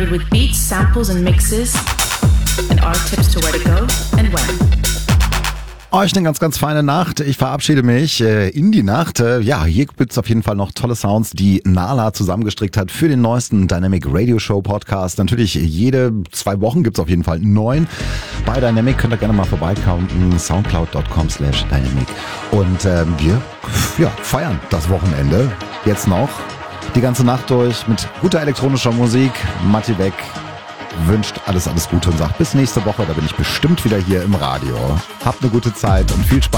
loaded with beats, samples and mixes and our tips to where to go and when. Euch eine ganz, ganz feine Nacht. Ich verabschiede mich in die Nacht. Ja, hier gibt's auf jeden Fall noch tolle Sounds, die Nala zusammengestrickt hat für den neuesten Dynamic Radio Show Podcast. Natürlich jede 2 Wochen gibt's auf jeden Fall einen neuen. Bei Dynamic könnt ihr gerne mal vorbeikommen. soundcloud.com/dynamic. Und wir feiern das Wochenende jetzt noch die ganze Nacht durch mit guter elektronischer Musik. Matti Beck wünscht alles Gute und sagt bis nächste Woche, da bin ich bestimmt wieder hier im Radio. Habt eine gute Zeit und viel Spaß.